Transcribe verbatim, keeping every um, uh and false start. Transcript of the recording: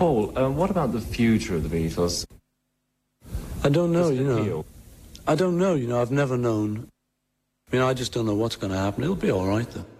Paul, uh, what about the future of the Beatles? I don't know, Does it you know. appeal? I don't know, you know, I've never known. I mean, I just don't know what's going to happen. It'll be all right, though.